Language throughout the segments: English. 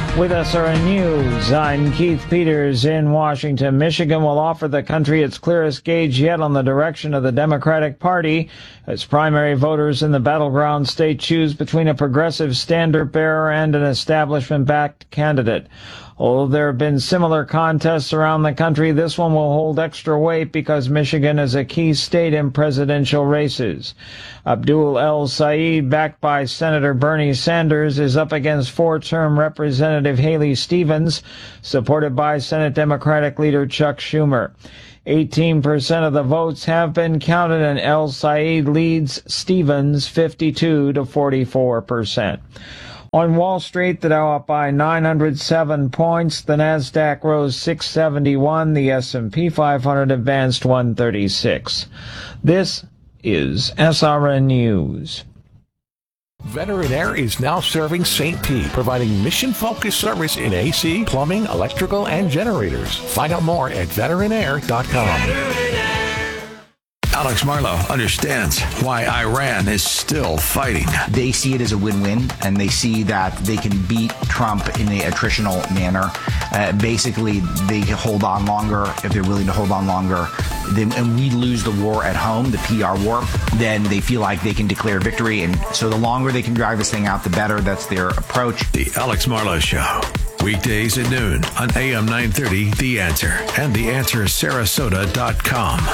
With SRN News, I'm Keith Peters in Washington. Michigan will offer the country its clearest gauge yet on the direction of the Democratic Party as primary voters in the battleground state choose between a progressive standard-bearer and an establishment-backed candidate. Although there have been similar contests around the country, this one will hold extra weight because Michigan is a key state in presidential races. Abdul El Sayed, backed by Senator Bernie Sanders, is up against four-term Representative Haley Stevens, supported by Senate Democratic leader Chuck Schumer. 18% of the votes have been counted, and El Sayed leads Stevens 52 to 44%. On Wall Street, the Dow up by 907 points, the Nasdaq rose 671, the S&P 500 advanced 136. This is SRN News. Veteran Air is now serving St. Pete, providing mission-focused service in AC, plumbing, electrical, and generators. Find out more at veteranair.com. Alex Marlow understands why Iran is still fighting. They see it as a win-win, and they see that they can beat Trump in an attritional manner. Basically, they can hold on longer if they're willing to hold on longer. And we lose the war at home, the PR war, then they feel like they can declare victory. And so the longer they can drag this thing out, the better. That's their approach. The Alex Marlow Show. Weekdays at noon on AM 930, The Answer, and TheAnswerSarasota.com.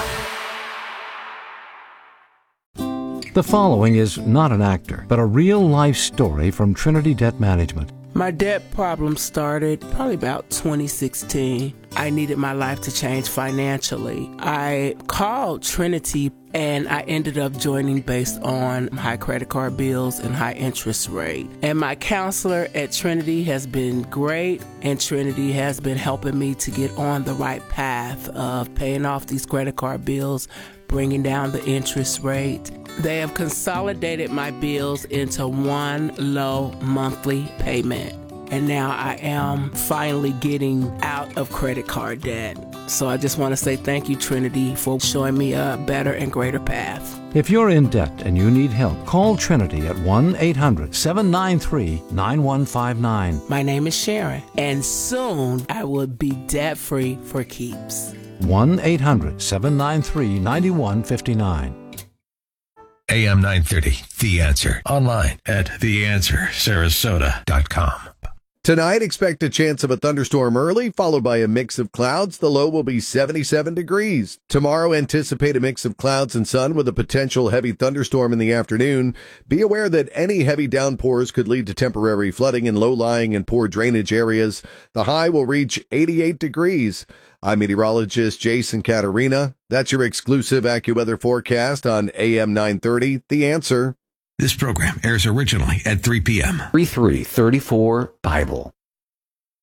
The following is not an actor, but a real-life story from Trinity Debt Management. My debt problem started probably about 2016. I needed my life to change financially. I called Trinity and I ended up joining based on high credit card bills and high interest rate. And my counselor at Trinity has been great, and Trinity has been helping me to get on the right path of paying off these credit card bills, bringing down the interest rate. They have consolidated my bills into one low monthly payment. And now I am finally getting out of credit card debt. So I just want to say thank you, Trinity, for showing me a better and greater path. If you're in debt and you need help, call Trinity at 1-800-793-9159. My name is Sharon, and soon I will be debt-free for keeps. 1-800-793-9159. AM 930, The Answer. Online at TheAnswerSarasota.com. Tonight, expect a chance of a thunderstorm early, followed by a mix of clouds. The low will be 77 degrees. Tomorrow, anticipate a mix of clouds and sun with a potential heavy thunderstorm in the afternoon. Be aware that any heavy downpours could lead to temporary flooding in low-lying and poor drainage areas. The high will reach 88 degrees. I'm meteorologist Jason Caterina. That's your exclusive AccuWeather forecast on AM 930, The Answer. This program airs originally at 3 p.m. 3334 Bible.